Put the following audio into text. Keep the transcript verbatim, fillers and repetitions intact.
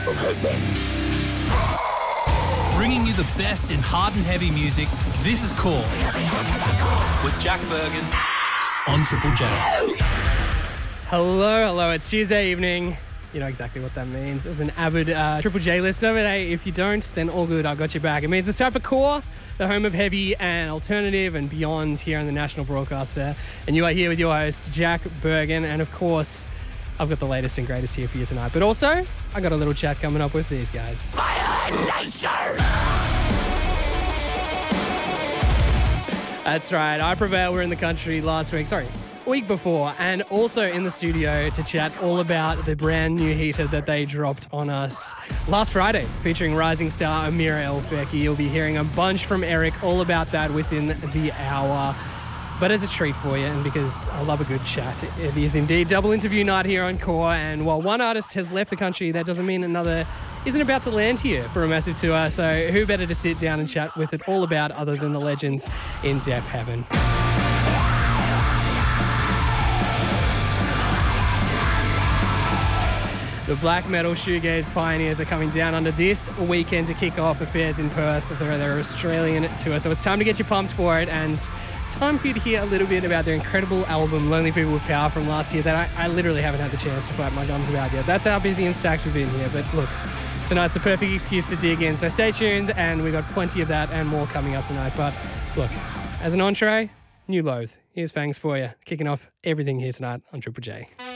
of headbanging. Bringing you the best in hard and heavy music, this is Core with Jack Bergen on Triple J. Hello, hello, it's Tuesday evening. You know exactly what that means. As an avid uh, Triple J listener, but hey, if you don't, then all good, I've got your back. It means it's time for Core, the home of heavy and alternative and beyond here on the national broadcaster. And you are here with your host, Jack Bergen, and of course, I've got the latest and greatest here for you tonight. But also, I got a little chat coming up with these guys. Fire Nation! That's right. I Prevail were in the country last week, sorry, week before, and also in the studio to chat all about the brand new heater that they dropped on us last Friday, featuring rising star Amira El Feki. You'll be hearing a bunch from Eric, all about that within the hour. But as a treat for you, and because I love a good chat, it is indeed double interview night here on Core. And while one artist has left the country, that doesn't mean another isn't about to land here for a massive tour. So who better to sit down and chat with it all about other than the legends in Deaf Heaven? The black metal shoegaze pioneers are coming down under this weekend to kick off affairs in Perth with their, their Australian tour. So it's time to get you pumped for it, and time for you to hear a little bit about their incredible album, Lonely People with Power, from last year that I, I literally haven't had the chance to flap my gums about yet. That's how busy and stacked we've been here. But look, tonight's the perfect excuse to dig in. So stay tuned, and we've got plenty of that and more coming up tonight. But look, as an entree, New Loathe. Here's Fangs for you, kicking off everything here tonight on Triple J.